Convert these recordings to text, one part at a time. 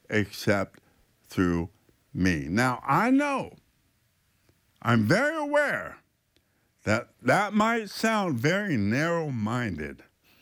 except through me. Now, I'm very aware that might sound very narrow-minded.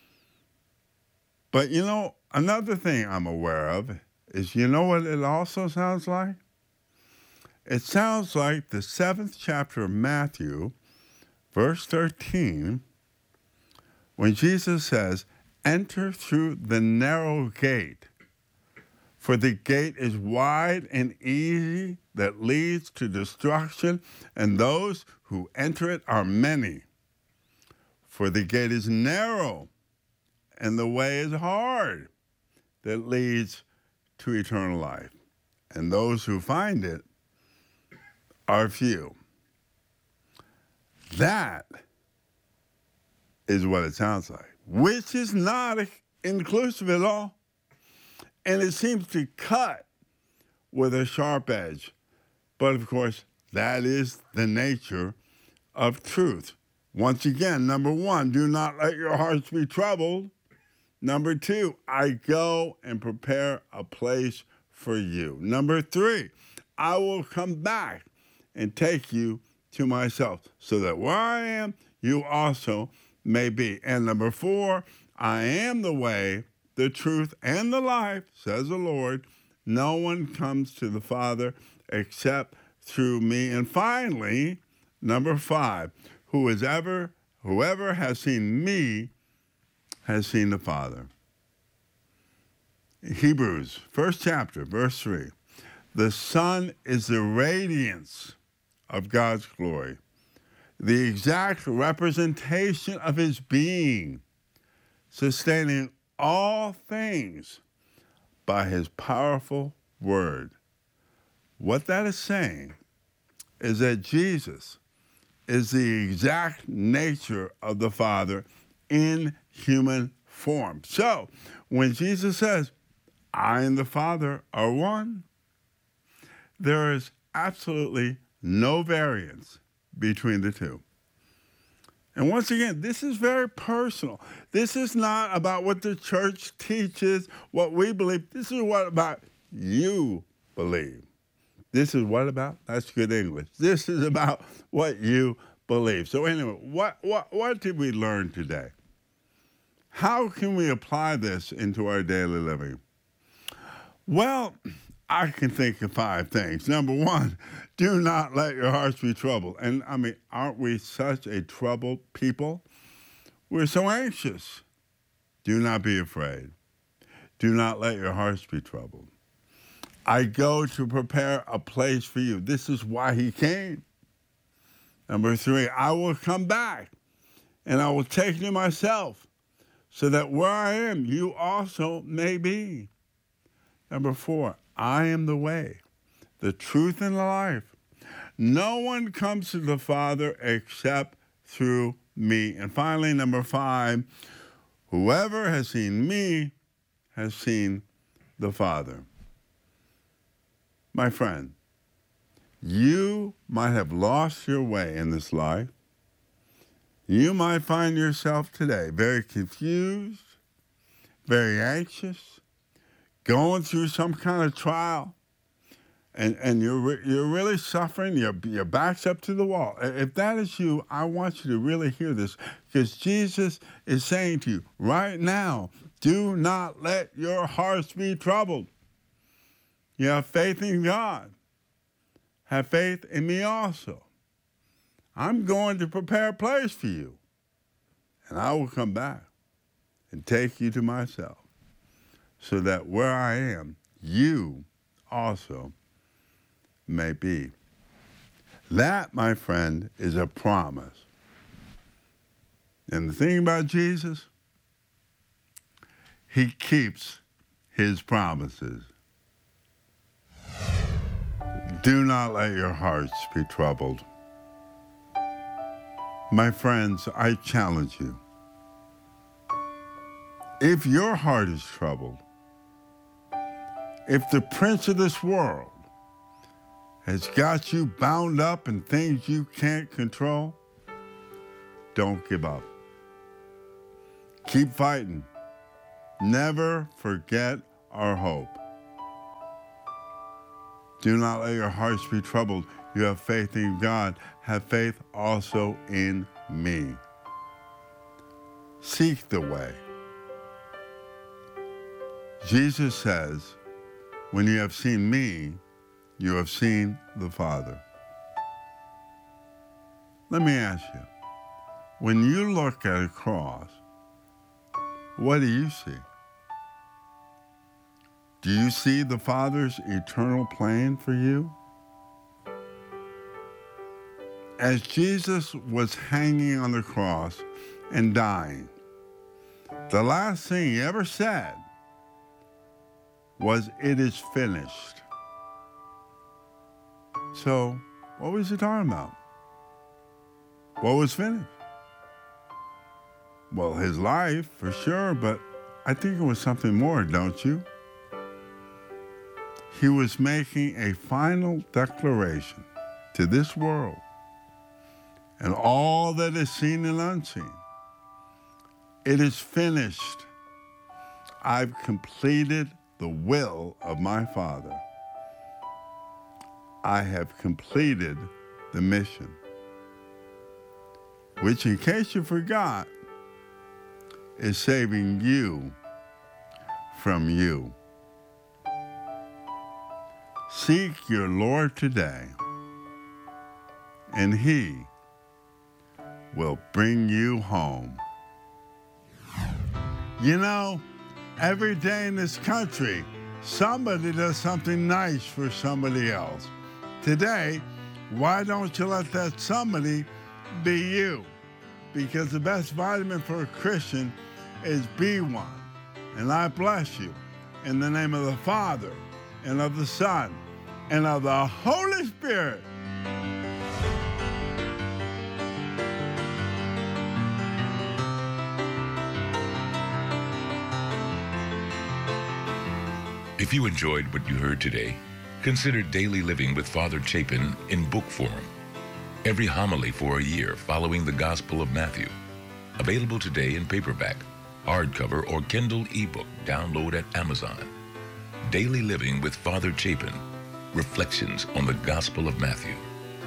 But another thing I'm aware of is, what it also sounds like? It sounds like the 7th chapter of Matthew, verse 13, when Jesus says, enter through the narrow gate, for the gate is wide and easy that leads to destruction, and those who enter it are many. For the gate is narrow, and the way is hard that leads to eternal life, and those who find it are few. That is what it sounds like, which is not inclusive at all. And it seems to cut with a sharp edge. But of course, that is the nature of truth. Once again, number one, do not let your hearts be troubled. Number two, I go and prepare a place for you. Number three, I will come back and take you to myself, so that where I am, you also may be. And number four, I am the way, the truth, and the life, says the Lord. No one comes to the Father except through me. And finally, number five, whoever has seen me has seen the Father. Hebrews, 1st chapter, verse 3. The Son is the radiance of God's glory, the exact representation of his being, sustaining all things by his powerful word. What that is saying is that Jesus is the exact nature of the Father in human form. So when Jesus says, I and the Father are one, there is absolutely no variance between the two. And once again, this is very personal. This is not about what the church teaches, what we believe. This is what about you believe. This is what about? That's good English. This is about what you believe. So anyway, what did we learn today? How can we apply this into our daily living? Well, I can think of 5 things. Number one, do not let your hearts be troubled. And aren't we such a troubled people? We're so anxious. Do not be afraid. Do not let your hearts be troubled. I go to prepare a place for you. This is why he came. Number 3, I will come back and I will take you myself, so that where I am, you also may be. Number 4, I am the way, the truth, and the life. No one comes to the Father except through me. And finally, number 5, whoever has seen me has seen the Father. My friend, you might have lost your way in this life. You might find yourself today very confused, very anxious, going through some kind of trial, and you're really suffering. Your back's up to the wall. If that is you, I want you to really hear this, because Jesus is saying to you right now, do not let your hearts be troubled. You have faith in God. Have faith in me also. I'm going to prepare a place for you, and I will come back and take you to myself, so that where I am, you also may be. That, my friend, is a promise. And the thing about Jesus, he keeps his promises. Do not let your hearts be troubled. My friends, I challenge you. If your heart is troubled, if the prince of this world has got you bound up in things you can't control, don't give up. Keep fighting. Never forget our hope. Do not let your hearts be troubled. You have faith in God. Have faith also in me. Seek the way. Jesus says, when you have seen me, you have seen the Father. Let me ask you, when you look at a cross, what do you see? Do you see the Father's eternal plan for you? As Jesus was hanging on the cross and dying, the last thing he ever said was, "It is finished." So, what was he talking about? What was finished? Well, his life, for sure, but I think it was something more, don't you? He was making a final declaration to this world and all that is seen and unseen. It is finished. I've completed the will of my Father. I have completed the mission, which, in case you forgot, is saving you from you. Seek your Lord today, and He will bring you home. You know, every day in this country, somebody does something nice for somebody else. Today, why don't you let that somebody be you? Because the best vitamin for a Christian is B1. And I bless you in the name of the Father, and of the Son, and of the Holy Spirit. If you enjoyed what you heard today, consider Daily Living with Father Chapin in book form. Every homily for a year following the Gospel of Matthew. Available today in paperback, hardcover, or Kindle ebook. Download at Amazon. Daily Living with Father Chapin. Reflections on the Gospel of Matthew.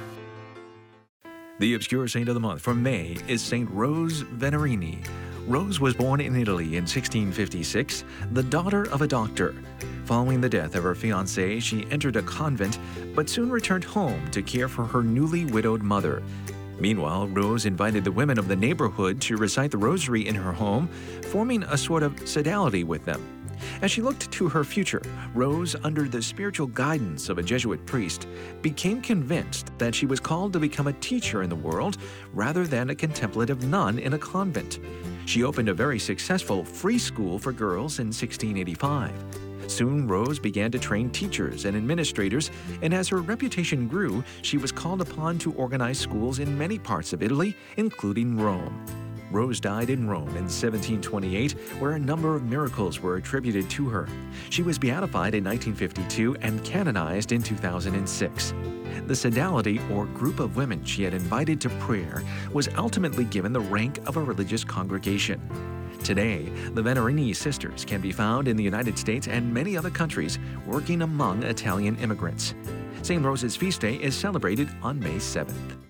The obscure saint of the month for May is Saint Rose Venerini. Rose was born in Italy in 1656, the daughter of a doctor. Following the death of her fiancé, she entered a convent, but soon returned home to care for her newly widowed mother. Meanwhile, Rose invited the women of the neighborhood to recite the rosary in her home, forming a sort of sodality with them. As she looked to her future, Rose, under the spiritual guidance of a Jesuit priest, became convinced that she was called to become a teacher in the world rather than a contemplative nun in a convent. She opened a very successful free school for girls in 1685. Soon, Rose began to train teachers and administrators, and as her reputation grew, she was called upon to organize schools in many parts of Italy, including Rome. Rose died in Rome in 1728, where a number of miracles were attributed to her. She was beatified in 1952 and canonized in 2006. The sodality, or group of women she had invited to prayer, was ultimately given the rank of a religious congregation. Today, the Venerini sisters can be found in the United States and many other countries, working among Italian immigrants. St. Rose's feast day is celebrated on May 7th.